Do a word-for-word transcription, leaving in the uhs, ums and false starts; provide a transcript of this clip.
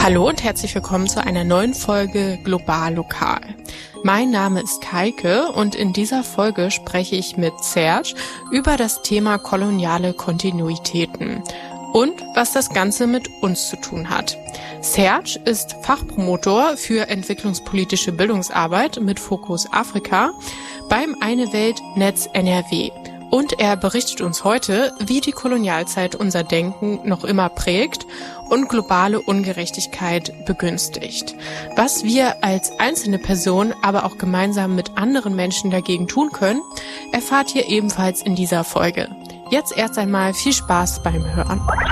Hallo und herzlich willkommen zu einer neuen Folge Global Lokal. Mein Name ist Kaike und in dieser Folge spreche ich mit Serge über das Thema koloniale Kontinuitäten und was das Ganze mit uns zu tun hat. Serge ist Fachpromotor für entwicklungspolitische Bildungsarbeit mit Fokus Afrika beim Eine Welt Netz N R W. Und er berichtet uns heute, wie die Kolonialzeit unser Denken noch immer prägt und globale Ungerechtigkeit begünstigt. Was wir als einzelne Person, aber auch gemeinsam mit anderen Menschen dagegen tun können, erfahrt ihr ebenfalls in dieser Folge. Jetzt erst einmal viel Spaß beim Hören.